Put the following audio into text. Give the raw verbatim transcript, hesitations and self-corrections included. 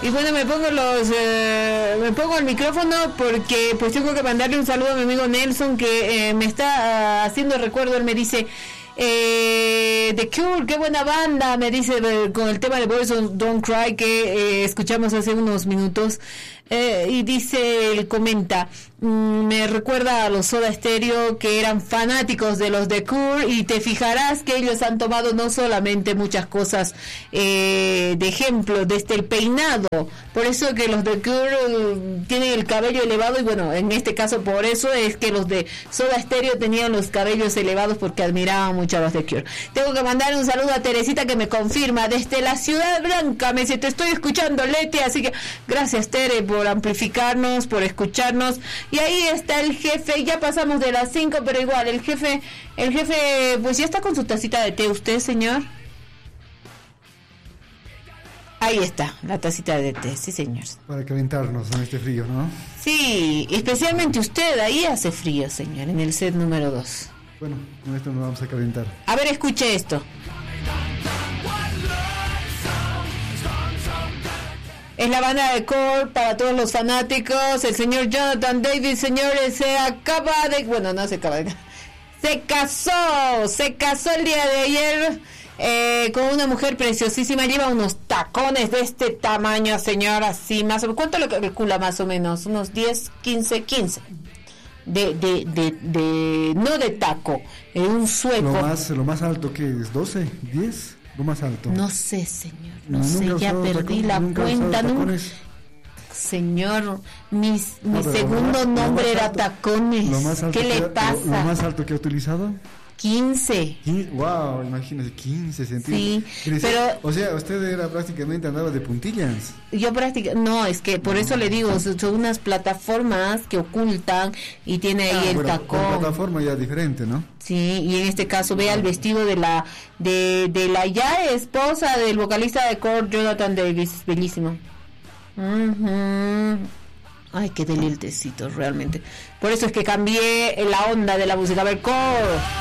Y bueno, me pongo los eh, me pongo el micrófono porque pues tengo que mandarle un saludo a mi amigo Nelson que eh, me está uh, haciendo recuerdo. Él me dice eh, The Cure, qué buena banda, me dice eh, con el tema de Boys Don't Cry que eh, escuchamos hace unos minutos. Eh, y dice, él comenta, mmm, me recuerda a los Soda Stereo que eran fanáticos de los The Cure, y te fijarás que ellos han tomado no solamente muchas cosas eh, de ejemplo, desde el peinado, por eso que los The Cure uh, tienen el cabello elevado, y bueno, en este caso por eso es que los de Soda Stereo tenían los cabellos elevados, porque admiraban mucho a los The Cure. Tengo que mandar un saludo a Teresita que me confirma desde la Ciudad Blanca, me dice, te estoy escuchando, Leti, así que gracias, Tere, por amplificarnos, por escucharnos. Y ahí está el jefe, ya pasamos de las cinco, pero igual el jefe, el jefe pues ya está con su tacita de té. ¿Usted, señor? Ahí está, la tacita de té, sí, señor. Para calentarnos en este frío, ¿no? Sí, especialmente usted, ahí hace frío, señor, en el set número dos. Bueno, con esto nos vamos a calentar. A ver, escuche esto. Es la banda de Core para todos los fanáticos. El señor Jonathan Davis, señores, se acaba de... Bueno, no se acaba de... Se casó, se casó el día de ayer eh, con una mujer preciosísima. Lleva unos tacones de este tamaño, señora, así más o menos. ¿Cuánto lo calcula más o menos? Unos diez, quince, quince. De, de, de, de, no de taco, en un sueco. Lo más, lo más alto que es, doce, diez, lo más alto. No sé, señor, no, no sé, ya perdí la cuenta. Nunca... Señor, mi, mi no, segundo lo, nombre lo era alto, tacones. Lo más alto ¿Qué le pasa? Lo, lo más alto que ha utilizado. quince. Wow, imagínese, quince centímetros. Sí, pero... O sea, usted era prácticamente andaba de puntillas. Yo prácticamente... No, es que por no. eso le digo, son unas plataformas que ocultan y tiene ahí ah, el bueno, tacón. Con plataforma ya diferente, ¿no? Sí, y en este caso vea el vestido de la de, de la ya esposa del vocalista de Core, Jonathan Davis, bellísimo. Uh-huh. Ay, qué deliltecito realmente. Por eso es que cambié la onda de la música. A ver, Core.